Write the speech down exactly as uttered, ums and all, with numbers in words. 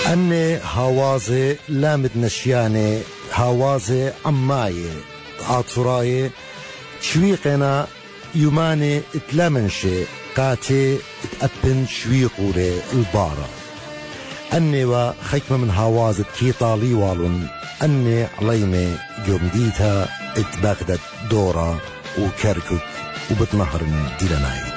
أني هاوازي لامد نشياني هاوازي عماية عطراية شويقنا يماني اتلمنشي قاتي اتأبن شويقوري البارة أني وخيكمة من هاوازت كي طالي والون أني عليمي جمديتها اتبغدت دورة وكركك وبتنهر ديلانايت